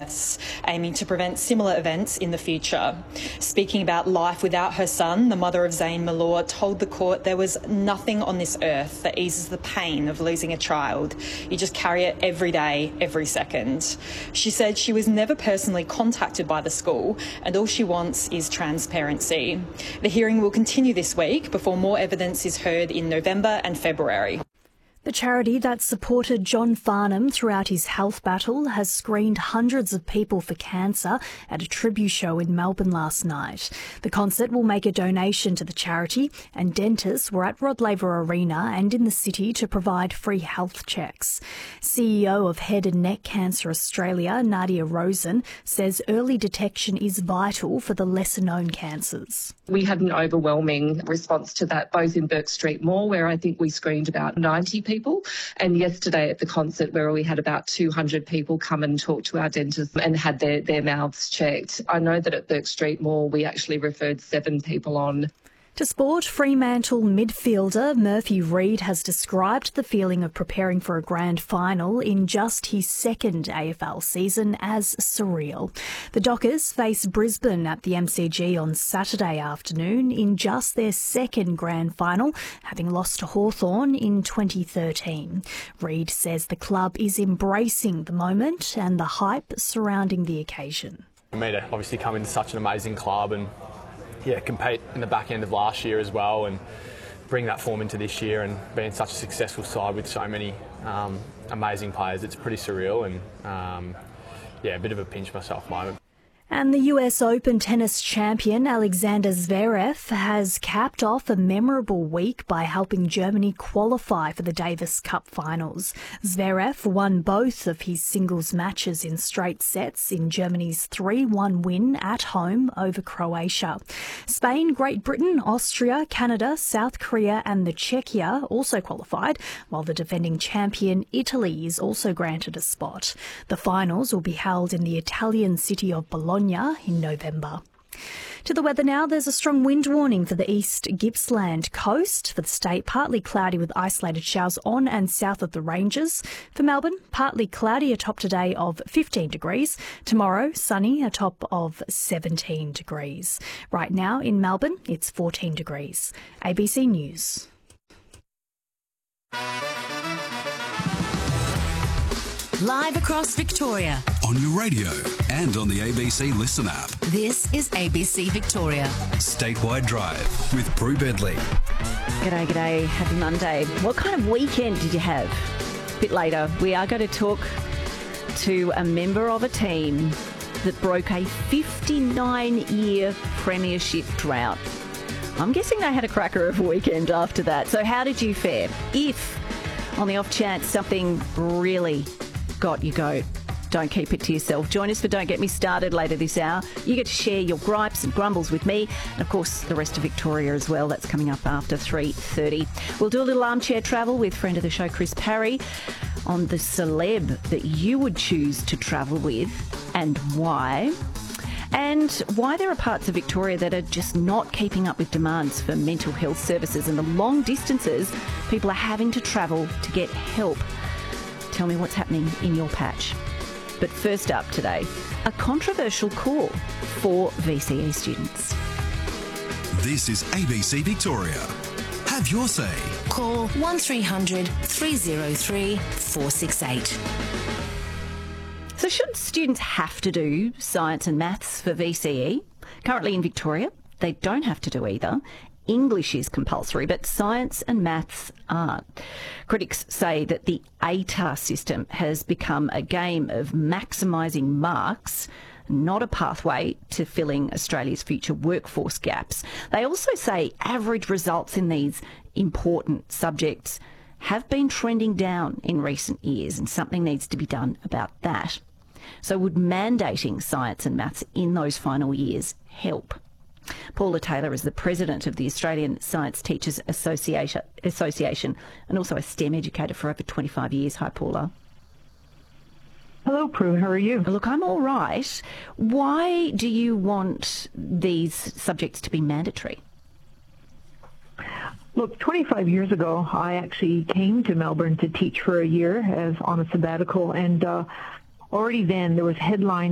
aiming to prevent similar events in the future. Speaking about life without her son, the mother of Zayn Mallour told the court there was nothing on this earth that eases the pain of losing a child. You just carry it every day, every second. She said she was never personally contacted by the school and all she wants is transparency. The hearing will continue this week before more evidence is heard in November and February. The charity that supported John Farnham throughout his health battle has screened hundreds of people for cancer at a tribute show in Melbourne last night. The concert will make a donation to the charity, and dentists were at Rod Laver Arena and in the city to provide free health checks. CEO of Head and Neck Cancer Australia, Nadia Rosen, says early detection is vital for the lesser-known cancers. We had an overwhelming response to that, both in Bourke Street Mall, where I think we screened about 90 people, and yesterday at the concert where we had about 200 people come and talk to our dentists and had their mouths checked. I know that at Bourke Street Mall we actually referred 7 people on. To sport, Fremantle midfielder Murphy Reid has described the feeling of preparing for a grand final in just his second AFL season as surreal. The Dockers face Brisbane at the MCG on Saturday afternoon in just their second grand final, having lost to Hawthorn in 2013. Reid says the club is embracing the moment and the hype surrounding the occasion. For me to obviously come into such an amazing club and compete in the back end of last year as well and bring that form into this year and being such a successful side with so many amazing players, it's pretty surreal and a bit of a pinch myself moment. And the US Open tennis champion Alexander Zverev has capped off a memorable week by helping Germany qualify for the Davis Cup finals. Zverev won both of his singles matches in straight sets in Germany's 3-1 win at home over Croatia. Spain, Great Britain, Austria, Canada, South Korea and the Czechia also qualified, while the defending champion Italy is also granted a spot. The finals will be held in the Italian city of Bologna in November. To the weather now, there's a strong wind warning for the East Gippsland coast. For the state, partly cloudy with isolated showers on and south of the ranges. For Melbourne, partly cloudy, a top today of 15 degrees. Tomorrow, sunny, a top of 17 degrees. Right now in Melbourne, it's 14 degrees. ABC News. Live across Victoria. On your radio and on the ABC Listen app. This is ABC Victoria. Statewide Drive with Prue Bedley. G'day. Happy Monday. What kind of weekend did you have? A bit later, we are going to talk to a member of a team that broke a 59-year premiership drought. I'm guessing they had a cracker of a weekend after that. So how did you fare? If, on the off chance, something really got you goat, don't keep it to yourself. Join us for Don't Get Me Started later this hour. You get to share your gripes and grumbles with me and, of course, the rest of Victoria as well. That's coming up after 3:30. We'll do a little armchair travel with friend of the show, Chris Parry, on the celeb that you would choose to travel with and why. And why there are parts of Victoria that are just not keeping up with demands for mental health services and the long distances people are having to travel to get help. Tell me what's happening in your patch. But first up today, a controversial call for VCE students. This is ABC Victoria. Have your say. Call 1300 303 468. So should students have to do science and maths for VCE? Currently in Victoria, they don't have to do either. English is compulsory, but science and maths aren't. Critics say that the ATAR system has become a game of maximising marks, not a pathway to filling Australia's future workforce gaps. They also say average results in these important subjects have been trending down in recent years, and something needs to be done about that. So would mandating science and maths in those final years help? Paula Taylor is the president of the Australian Science Teachers Association and also a STEM educator for over 25 years. Hi, Paula. Hello, Prue. How are you? Look, I'm all right. Why do you want these subjects to be mandatory? Look, 25 years ago, I actually came to Melbourne to teach for a year as on a sabbatical, and already then there was headlines